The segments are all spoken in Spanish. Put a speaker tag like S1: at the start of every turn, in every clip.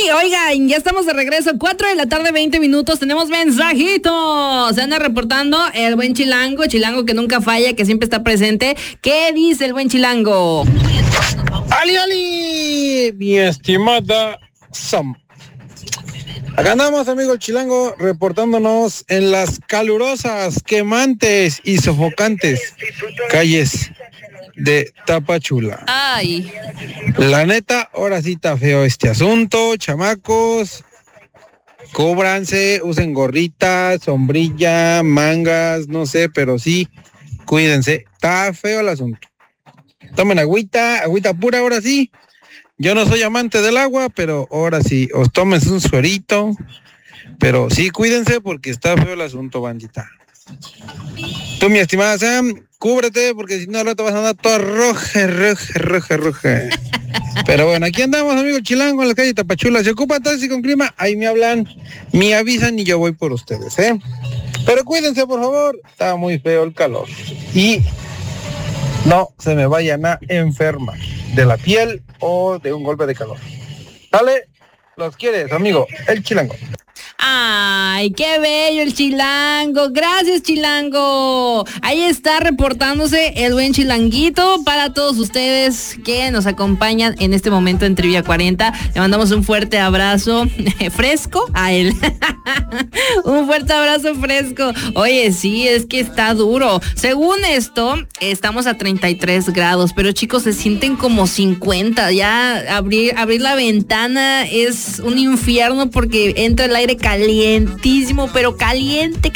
S1: Oigan, ya estamos de regreso, 4 de la tarde, 20 minutos, tenemos mensajitos. Se anda reportando el buen Chilango que nunca falla, que siempre está presente. ¿Qué dice el buen Chilango?
S2: ¡Ali! Mi estimada Sam. Acá andamos, amigo el Chilango, reportándonos en las calurosas, quemantes y sofocantes calles de Tapachula.
S1: Ay.
S2: La neta, ahora sí está feo este asunto, chamacos. Cúbranse, usen gorritas, sombrilla, mangas, no sé, pero sí, cuídense. Está feo el asunto. Tomen agüita pura, ahora sí. Yo no soy amante del agua, pero ahora sí, os tomen un suerito. Pero sí, cuídense porque está feo el asunto, bandita. Tú, mi estimada Sam, cúbrete porque si no al rato vas a andar toda roja. Pero bueno, aquí andamos, amigo Chilango, en la calle Tapachula. Se ocupa taxi con clima, ahí me hablan, me avisan y yo voy por ustedes, ¿eh? Pero cuídense, por favor, está muy feo el calor. Y no se me vayan a enfermar de la piel o de un golpe de calor. Dale, los quieres, amigo, el Chilango.
S1: Ay, qué bello el Chilango. Gracias, Chilango. Ahí está reportándose el buen Chilanguito para todos ustedes que nos acompañan en este momento en Trivia 40. Le mandamos un fuerte abrazo fresco a él. Un fuerte abrazo fresco. Oye, sí, es que está duro. Según esto, estamos a 33 grados, pero chicos, se sienten como 50. Ya abrir la ventana es un infierno porque entra el aire calientísimo, pero caliente.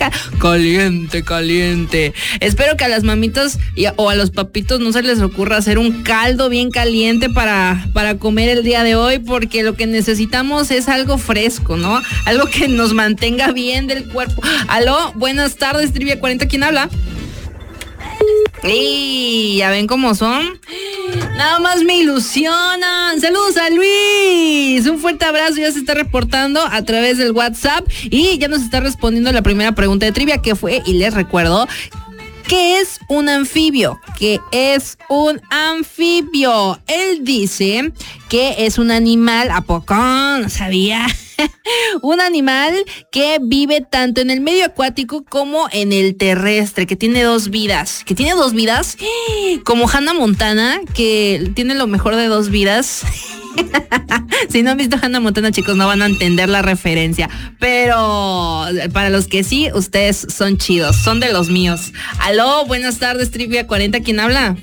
S1: Espero que a las mamitas o a los papitos no se les ocurra hacer un caldo bien caliente para comer el día de hoy, porque lo que necesitamos es algo fresco, ¿no? Algo que nos mantenga bien del cuerpo. Aló, buenas tardes, Trivia 40, ¿quién habla? Y ya ven cómo son. Nada más me ilusionan. Saludos a Luis. Un fuerte abrazo. Ya se está reportando a través del WhatsApp y ya nos está respondiendo la primera pregunta de trivia, que fue, y les recuerdo, ¿qué es un anfibio? ¿Qué es un anfibio? Él dice que es un animal, ¿a poco? No sabía. Un animal que vive tanto en el medio acuático como en el terrestre, que tiene dos vidas. ¿Que tiene dos vidas? Como Hannah Montana, que tiene lo mejor de dos vidas. Si no han visto Hannah Montana, chicos, no van a entender la referencia. Pero para los que sí, ustedes son chidos, son de los míos. Aló, buenas tardes, Trivia 40, ¿quién habla?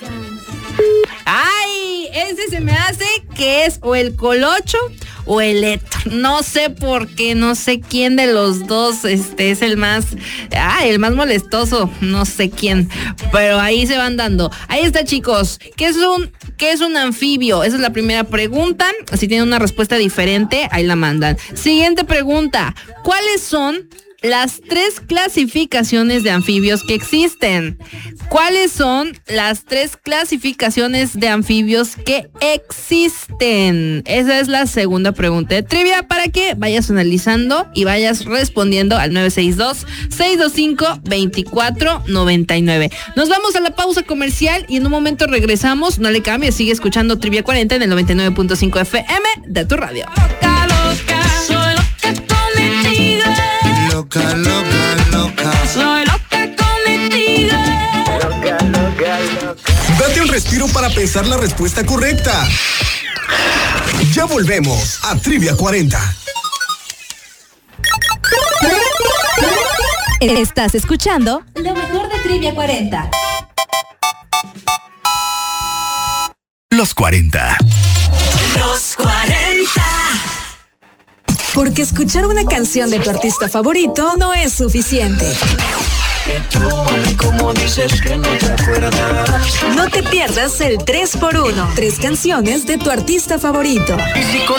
S1: ¡Ay! Ese se me hace que es o el Colocho o el Héctor. No sé por qué, no sé quién de los dos es el más molestoso, no sé quién, pero ahí se van dando. Ahí está, chicos. ¿Qué es un anfibio? Esa es la primera pregunta. Si tienen una respuesta diferente, ahí la mandan. Siguiente pregunta. ¿Cuáles son las 3 clasificaciones de anfibios que existen? ¿Cuáles son las 3 clasificaciones de anfibios que existen? Esa es la segunda pregunta de trivia para que vayas analizando y vayas respondiendo al 962-625-2499. Nos vamos a la pausa comercial y en un momento regresamos. No le cambies, sigue escuchando Trivia 40 en el 99.5 FM de tu radio.
S3: Loca, loca, soy loca contigo. Loca, loca, loca. Soy loca contigo. Loca, loca, loca.
S4: Date un respiro para pensar la respuesta correcta. Ya volvemos a Trivia 40.
S5: Estás escuchando lo mejor de Trivia 40.
S4: Los 40.
S3: Los 40.
S5: Porque escuchar una canción de tu artista favorito no es suficiente. No te pierdas el 3x1. 3 canciones de tu artista favorito.